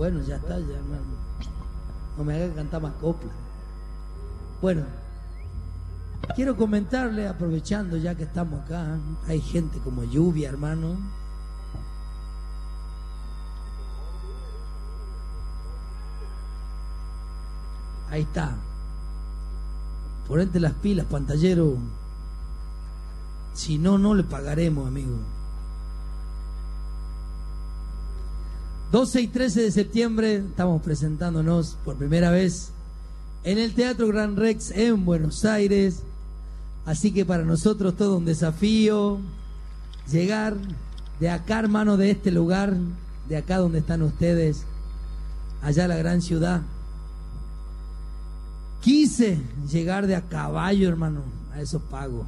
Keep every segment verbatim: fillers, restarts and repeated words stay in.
Bueno, ya está, ya, hermano. No me hagan cantar más copla. Bueno, quiero comentarle, aprovechando ya que estamos acá, hay gente como lluvia, hermano. Ahí está. Ponete las pilas, pantallero. Si no, no le pagaremos, amigo. doce y trece de septiembre estamos presentándonos por primera vez en el Teatro Gran Rex en Buenos Aires. Así que para nosotros todo un desafío llegar de acá, hermano, de este lugar, de acá donde están ustedes, allá a la gran ciudad. Quise llegar de a caballo, hermano, a esos pagos.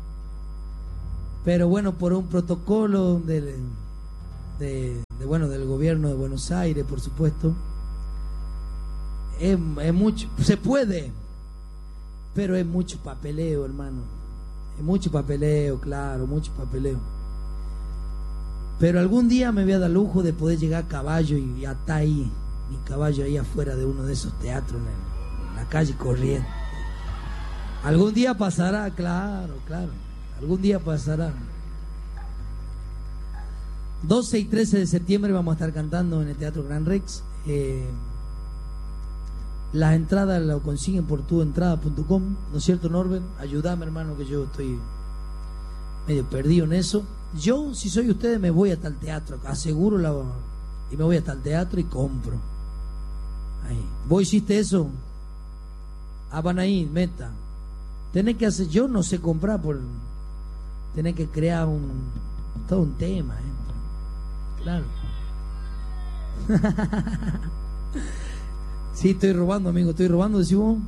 Pero bueno, por un protocolo de, de, de bueno del gobierno de Buenos Aires, por supuesto, es, es mucho, se puede, pero es mucho papeleo, hermano. Es mucho papeleo, claro, mucho papeleo. Pero algún día me voy a dar lujo de poder llegar a caballo y atar ahí mi caballo ahí afuera de uno de esos teatros en, en la calle Corriente. Algún día pasará, claro, claro. Algún día pasará. doce y trece de septiembre vamos a estar cantando en el Teatro Gran Rex. Eh, las entradas lo consiguen por tuentrada punto com, ¿no es cierto, Norbert? Ayúdame, hermano, que yo estoy medio perdido en eso. Yo, si soy ustedes, me voy hasta el teatro, aseguro la... y me voy hasta el teatro y compro. Ahí. ¿Vos hiciste eso? Ah, van ahí, meta. Tenés que hacer, yo no sé comprar por... Tenés que crear un... todo un tema, ¿eh? Claro. Sí, estoy robando, amigo, estoy robando, decís vos.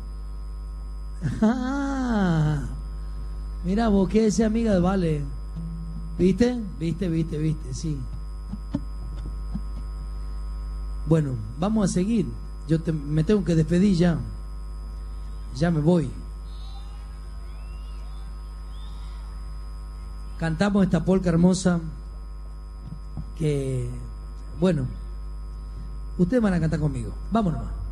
Ah, mira vos, que esa amiga de Vale. ¿Viste? ¿Viste? ¿Viste? ¿Viste? Sí. Bueno, vamos a seguir. Yo te, me tengo que despedir ya. Ya me voy. Cantamos esta polca hermosa que, bueno, ustedes van a cantar conmigo. Vámonos.